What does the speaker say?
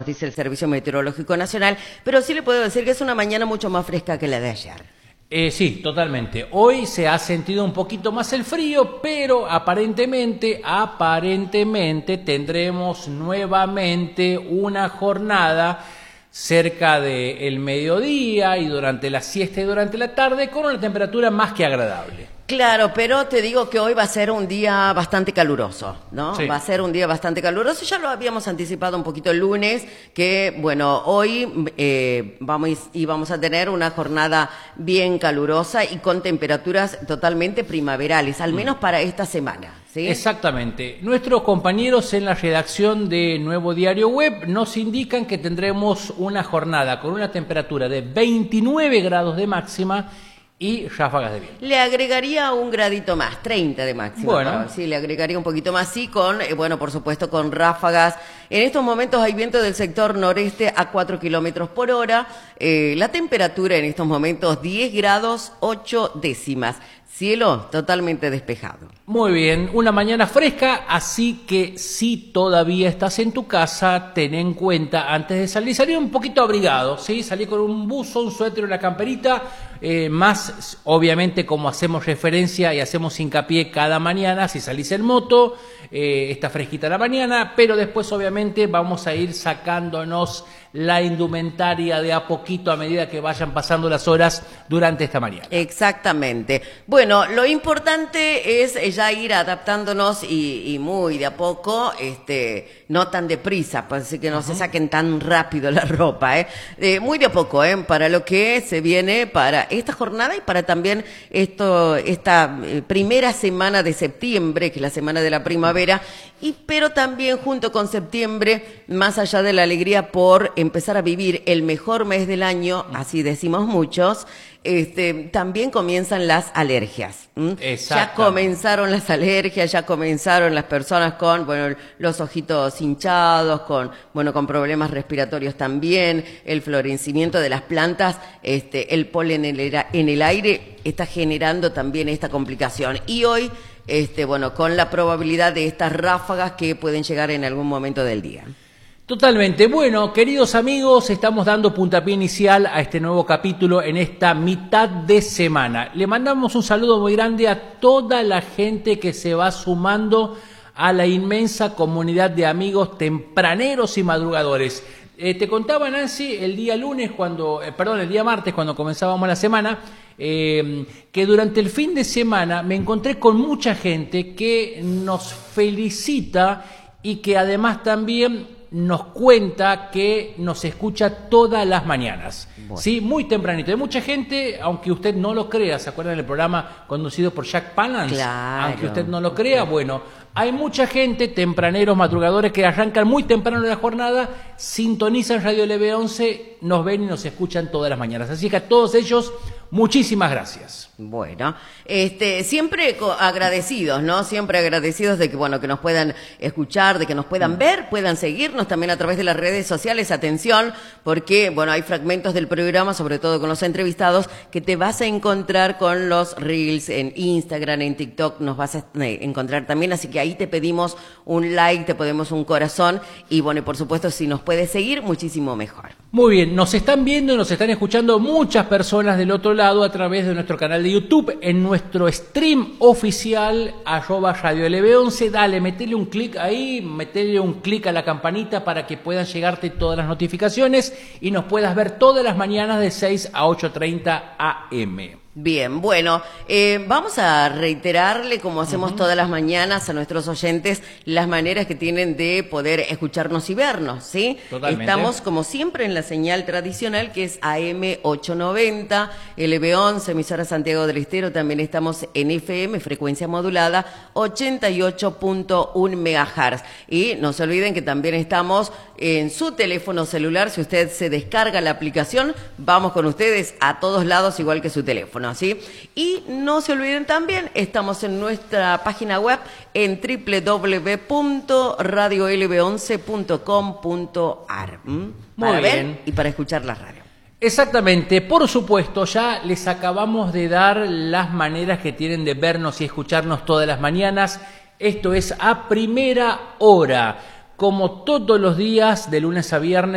dice el Servicio Meteorológico Nacional, pero sí le puedo decir que es una mañana mucho más fresca que la de ayer. Sí, totalmente. Hoy se ha sentido un poquito más el frío, pero aparentemente tendremos nuevamente una jornada cerca del mediodía y durante la siesta y durante la tarde con una temperatura más que agradable. Claro, pero te digo que hoy va a ser un día bastante caluroso, ¿no? Sí. Va a ser un día bastante caluroso. Ya lo habíamos anticipado un poquito el lunes, que bueno, hoy vamos a tener una jornada bien calurosa y con temperaturas totalmente primaverales, al menos para esta semana, ¿sí? Exactamente. Nuestros compañeros en la redacción de Nuevo Diario Web nos indican que tendremos una jornada con una temperatura de 29 grados de máxima y ráfagas de viento. Le agregaría un gradito más, 30 de máxima. Bueno. ¿No? Sí, le agregaría un poquito más, sí, con, bueno, por supuesto, con ráfagas. En estos momentos hay viento del sector noreste a 4 kilómetros por hora. La temperatura en estos momentos 10 grados 8 décimas. Cielo totalmente despejado. Muy bien, una mañana fresca, así que si todavía estás en tu casa, ten en cuenta antes de salir un poquito abrigado, ¿sí? Salir con un buzo, un suéter, una camperita, más obviamente como hacemos referencia y hacemos hincapié cada mañana, si salís en moto, está fresquita la mañana, pero después obviamente vamos a ir sacándonos la indumentaria de a poquito a medida que vayan pasando las horas durante esta mañana. Exactamente. Bueno, lo importante es ya ir adaptándonos y muy de a poco, no tan deprisa, para que no se saquen tan rápido la ropa, muy de a poco, para lo que se viene para esta jornada y para también esta primera semana de septiembre, que es la semana de la primavera, pero también junto con septiembre, más allá de la alegría por empezar a vivir el mejor mes del año, así decimos muchos, también comienzan las alergias. Ya comenzaron las alergias, ya comenzaron las personas con, bueno, los ojitos hinchados, con problemas respiratorios también, el florecimiento de las plantas, el polen en el aire está generando también esta complicación. Y hoy, con la probabilidad de estas ráfagas que pueden llegar en algún momento del día. Totalmente. Bueno, queridos amigos, estamos dando puntapié inicial a este nuevo capítulo en esta mitad de semana. Le mandamos un saludo muy grande a toda la gente que se va sumando a la inmensa comunidad de amigos tempraneros y madrugadores. Te contaba, Nancy, el día martes, cuando comenzábamos la semana, que durante el fin de semana me encontré con mucha gente que nos felicita y que además también nos cuenta que nos escucha todas las mañanas, bueno. Sí, muy tempranito. Hay mucha gente, aunque usted no lo crea, ¿se acuerdan del programa conducido por Jack Palance? Claro. Aunque usted no lo crea, bueno, hay mucha gente, tempraneros, madrugadores, que arrancan muy temprano de la jornada, sintonizan Radio LB11, nos ven y nos escuchan todas las mañanas. Así que a todos ellos, muchísimas gracias. Bueno, siempre agradecidos, ¿no? Siempre agradecidos de que, bueno, que nos puedan escuchar, de que nos puedan ver, puedan seguirnos también a través de las redes sociales. Atención, porque, bueno, hay fragmentos del programa, sobre todo con los entrevistados, que te vas a encontrar con los Reels en Instagram, en TikTok, nos vas a encontrar también. Así que ahí te pedimos un like, te pedimos un corazón y, bueno, y por supuesto, si nos puedes seguir, muchísimo mejor. Muy bien, nos están viendo y nos están escuchando muchas personas del otro lado a través de nuestro canal de YouTube, en nuestro stream oficial @Radio LB11. Dale, metele un clic ahí, metele un clic a la campanita para que puedan llegarte todas las notificaciones y nos puedas ver todas las mañanas de 6 a 8:30 AM. Bien, bueno, vamos a reiterarle, como hacemos todas las mañanas, a nuestros oyentes las maneras que tienen de poder escucharnos y vernos, ¿sí? Totalmente. Estamos, como siempre, en la señal tradicional, que es AM 890, LB11, emisora Santiago del Estero. También estamos en FM, frecuencia modulada, 88.1 MHz. Y no se olviden que también estamos en su teléfono celular. Si usted se descarga la aplicación, vamos con ustedes a todos lados, igual que su teléfono. ¿Sí? Y no se olviden también, estamos en nuestra página web en www.radiolb11.com.ar para ver y para escuchar la radio. Exactamente, por supuesto, ya les acabamos de dar las maneras que tienen de vernos y escucharnos todas las mañanas. Esto es a primera hora, como todos los días de lunes a viernes.